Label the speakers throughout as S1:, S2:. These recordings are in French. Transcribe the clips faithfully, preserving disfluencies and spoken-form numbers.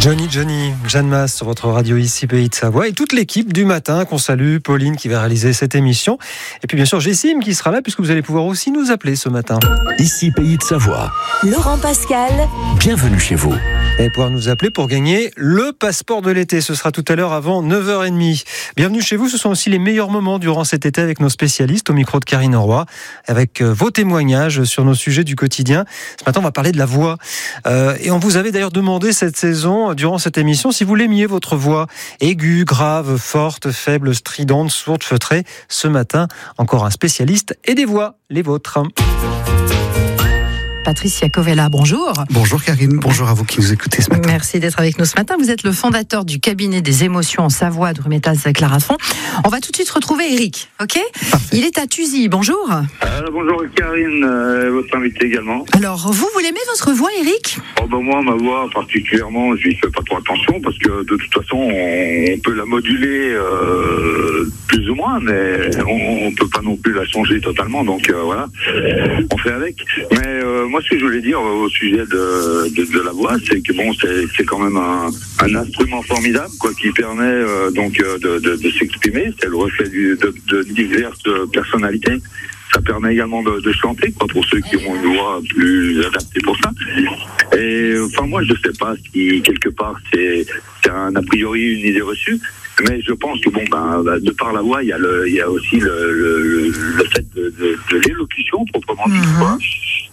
S1: Johnny Johnny, Jeanne Masse sur votre radio ici Pays de Savoie et toute l'équipe du matin qu'on salue, Pauline qui va réaliser cette émission et puis bien sûr Jessim qui sera là puisque vous allez pouvoir aussi nous appeler ce matin.
S2: Ici Pays de Savoie.
S3: Laurent Pascal.
S2: Bienvenue chez vous.
S1: Et pouvoir nous appeler pour gagner le passeport de l'été. Ce sera tout à l'heure avant neuf heures trente. Bienvenue chez vous, ce sont aussi les meilleurs moments durant cet été avec nos spécialistes au micro de Karine Roy, avec vos témoignages sur nos sujets du quotidien. Ce matin, on va parler de la voix. Euh, et on vous avait d'ailleurs demandé cette saison, durant cette émission, si vous l'aimiez votre voix aiguë, grave, forte, faible, stridente, sourde, feutrée. Ce matin, encore un spécialiste et des voix, les vôtres.
S4: Patricia Covella, bonjour.
S5: Bonjour Karine, bonjour à vous qui nous écoutez ce matin.
S4: Merci d'être avec nous ce matin. Vous êtes le fondateur du cabinet des émotions en Savoie de Rumétaz-Clarafond. On va tout de suite retrouver Eric, ok ? Parfait. Il est à Thuzy, bonjour.
S6: Euh, bonjour Karine, euh, votre invité également.
S4: Alors, vous, vous l'aimez votre voix, Eric ?
S6: Oh ben moi, ma voix particulièrement, je n'y fais pas trop attention parce que de toute façon, on, on peut la moduler euh, plus ou moins, mais on ne peut pas non plus la changer totalement, donc euh, voilà, on fait avec. Mais euh, moi, ce que je voulais dire au sujet de, de, de la voix, c'est que bon, c'est, c'est quand même un, un instrument formidable, quoi, qui permet euh, donc de, de, de s'exprimer. C'est le reflet du, de, de diverses personnalités. Ça permet également de, de chanter, quoi, pour ceux qui ont une voix plus adaptée pour ça. Et enfin, moi, je sais pas si quelque part c'est, c'est un a priori une idée reçue. Mais je pense que bon, ben, de par la voix, il y a le, il y a aussi le, le, le fait de, de, de l'élocution proprement dit, mm-hmm. quoi.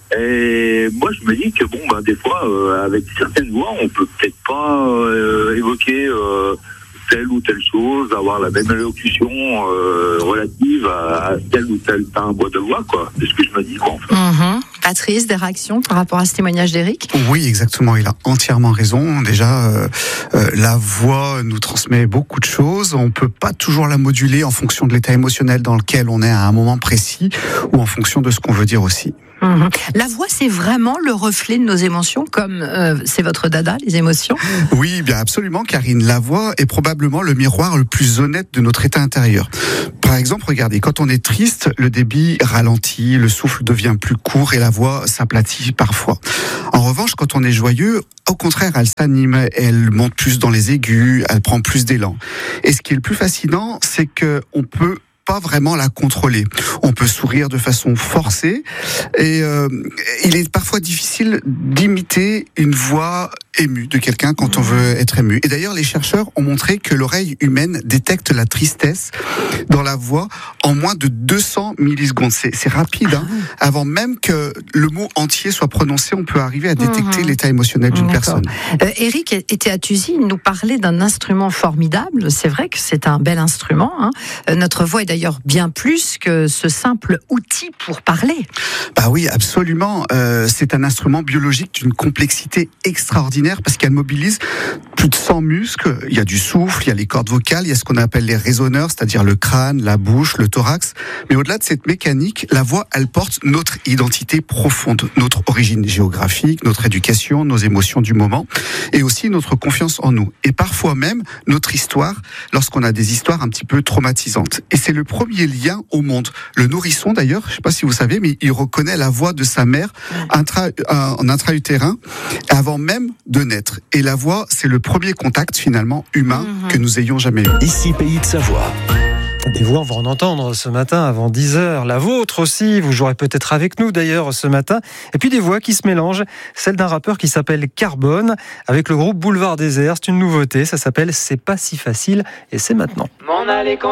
S6: Et moi, je me dis que bon, ben, des fois, euh, avec certaines voix, on peut peut-être pas euh, évoquer euh, telle ou telle chose, avoir la même élocution euh, relative à, à tel ou tel timbre de voix, quoi. C'est ce que je me dis, quoi. En fait.
S4: Mm-hmm. Patrice, des réactions par rapport à ce témoignage d'Éric ?
S5: Oui, exactement. Il a entièrement raison. Déjà, euh, euh, la voix nous transmet beaucoup de choses. On peut pas toujours la moduler en fonction de l'état émotionnel dans lequel on est à un moment précis ou en fonction de ce qu'on veut dire aussi.
S4: Mmh. La voix, c'est vraiment le reflet de nos émotions, comme euh, c'est votre dada, les émotions ?
S5: Oui, bien absolument, Karine. La voix est probablement le miroir le plus honnête de notre état intérieur. Par exemple, regardez, quand on est triste, le débit ralentit, le souffle devient plus court et la voix s'aplatit parfois. En revanche, quand on est joyeux, au contraire, elle s'anime, elle monte plus dans les aigus, elle prend plus d'élan. Et ce qui est le plus fascinant, c'est que on peut pas vraiment la contrôler. On peut sourire de façon forcée et euh, il est parfois difficile d'imiter une voix émue de quelqu'un quand on veut être ému. Et d'ailleurs, les chercheurs ont montré que l'oreille humaine détecte la tristesse dans la voix en moins de deux cents millisecondes. C'est, c'est rapide, hein. Avant même que le mot entier soit prononcé, on peut arriver à détecter mmh. l'état émotionnel d'une D'accord. personne.
S4: Euh, Eric était à Thuzy, il nous parlait d'un instrument formidable. C'est vrai que c'est un bel instrument, hein. Euh, notre voix est d'ailleurs bien plus que ce simple outil pour parler.
S5: Bah oui, absolument. Euh, c'est un instrument biologique d'une complexité extraordinaire parce qu'elle mobilise plus de cent muscles. Il y a du souffle, il y a les cordes vocales, il y a ce qu'on appelle les résoneurs, c'est-à-dire le crâne, la bouche, le thorax. Mais au-delà de cette mécanique, la voix, elle porte notre identité profonde, notre origine géographique, notre éducation, nos émotions du moment et aussi notre confiance en nous. Et parfois même notre histoire lorsqu'on a des histoires un petit peu traumatisantes. Et c'est le premier lien au monde. Le nourrisson, d'ailleurs, je ne sais pas si vous savez, mais il reconnaît la voix de sa mère intra, euh, en intra-utérin avant même de naître. Et la voix, c'est le premier contact finalement humain mmh. que nous ayons jamais eu.
S2: Ici Pays de Savoie.
S1: Des voix, on va en entendre ce matin avant dix heures. La vôtre aussi, vous jouerez peut-être avec nous d'ailleurs ce matin. Et puis des voix qui se mélangent. Celle d'un rappeur qui s'appelle Carbone avec le groupe Boulevard Désert. C'est une nouveauté, ça s'appelle C'est pas si facile et c'est maintenant. M'en aller quand